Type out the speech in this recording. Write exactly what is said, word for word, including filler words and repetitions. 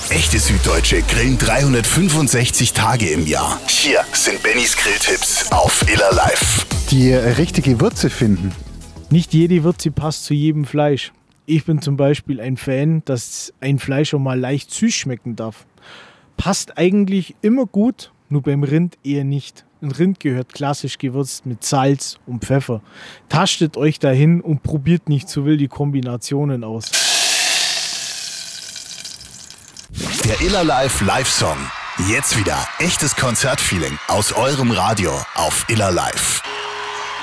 Echte Süddeutsche grillen dreihundertfünfundsechzig Tage im Jahr. Hier sind Bennys Grilltipps auf Iller Live. Die richtige Würze finden. Nicht jede Würze passt zu jedem Fleisch. Ich bin zum Beispiel ein Fan, dass ein Fleisch auch mal leicht süß schmecken darf. Passt eigentlich immer gut, nur beim Rind eher nicht. Ein Rind gehört klassisch gewürzt mit Salz und Pfeffer. Tastet euch dahin und probiert nicht zu wild die Kombinationen aus. Der Iller Live Live-Song. Jetzt wieder echtes Konzertfeeling aus eurem Radio auf Iller Live.